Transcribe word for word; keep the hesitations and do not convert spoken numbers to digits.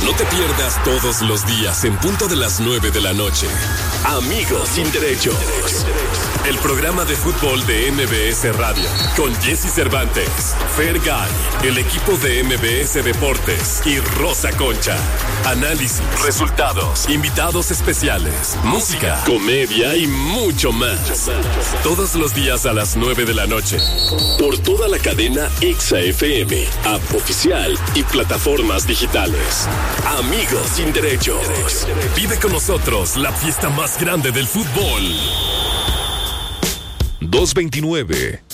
No te pierdas todos los días en punto de las nueve de la noche. Amigos sin derechos. El programa de fútbol de M B S Radio con Jesse Cervantes, Fergay, el equipo de M B S Deportes y Rosa Concha. Análisis, resultados, invitados especiales, música, comedia y mucho más. Todos los días a las nueve de la noche. Por toda la cadena Exa F M, app oficial y plataformas digitales. Amigos sin derechos. Vive con nosotros la fiesta más grande del fútbol. dos veintinueve.